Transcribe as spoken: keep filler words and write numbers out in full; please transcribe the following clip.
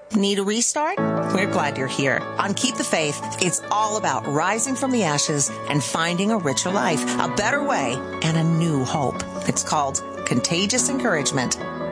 Need a restart? We're glad you're here. On Keep the Faith, it's all about rising from the ashes and finding a richer life, a better way, and a new hope. It's called Contagious Encouragement.